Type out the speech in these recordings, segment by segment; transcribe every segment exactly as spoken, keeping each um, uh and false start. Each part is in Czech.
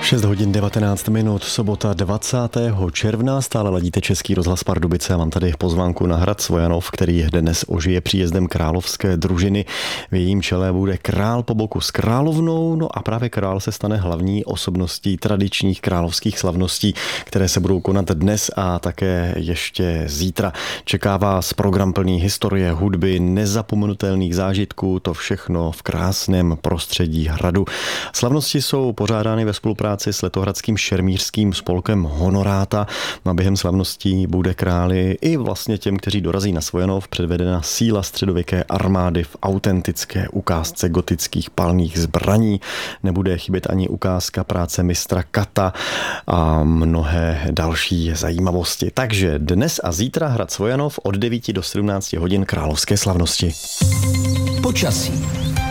šest hodin devatenáct minut, sobota dvacátého června, stále ladíte Český rozhlas Pardubice a mám tady pozvánku na hrad Svojanov, který dnes ožije příjezdem královské družiny. V jejím čele bude král po boku s královnou, no a právě král se stane hlavní osobností tradičních královských slavností, které se budou konat dnes a také ještě zítra. Čeká vás program plný historie, hudby, nezapomenutelných zážitků, to všechno v krásném prostředí hradu. Slavnosti jsou pořádány ve spolupráci s letohradským šermířským spolkem Honoráta. A během slavností bude králi i vlastně těm, kteří dorazí na Svojanov, předvedena síla středověké armády v autentické ukázce gotických palných zbraní. Nebude chybět ani ukázka práce mistra Kata a mnohé další zajímavosti. Takže dnes a zítra hrad Svojanov od devíti do sedmnácti hodin královské slavnosti. Počasí.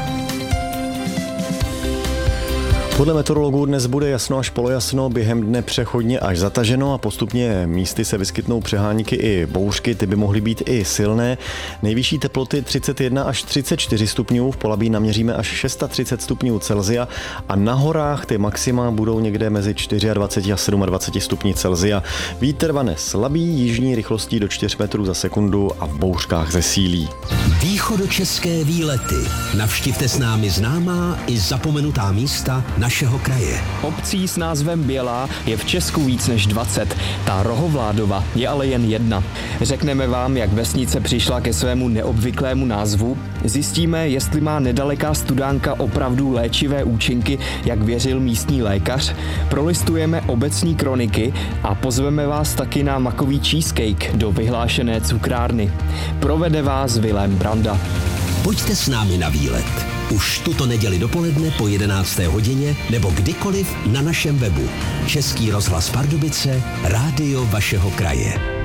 Podle meteorologů dnes bude jasno až polojasno, během dne přechodně až zataženo a postupně místy se vyskytnou přehánky i bouřky, ty by mohly být i silné. Nejvyšší teploty třicet jedna až třicet čtyři stupňů, v Polabí naměříme až třicet šest stupňů Celsia a na horách ty maxima budou někde mezi dvacet čtyři a dvacet sedm stupňů Celsia. Vítr vane slabý, jižní rychlostí do čtyři metrů za sekundu a v bouřkách zesílí. Východočeské výlety. Navštivte s námi známá i zapomenutá místa našeho kraje. Obcí s názvem Bělá je v Česku víc než dvacet. Ta Rohovládova je ale jen jedna. Řekneme vám, jak vesnice přišla ke svému neobvyklému názvu. Zjistíme, jestli má nedaleká Studánka opravdu léčivé účinky, jak věřil místní lékař. Prolistujeme obecní kroniky a pozveme vás taky na makový cheesecake do vyhlášené cukrárny. Provede vás Vilém Branda. Pojďte s námi na výlet. Už tuto neděli dopoledne po jedenácté hodině nebo kdykoliv na našem webu. Český rozhlas Pardubice, rádio vašeho kraje.